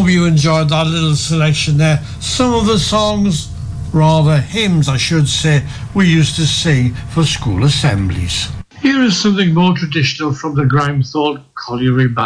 Hope you enjoyed that little selection there. Some of the songs, rather hymns I should say, we used to sing for school assemblies. Here is something more traditional from the Grimethorpe Colliery Band.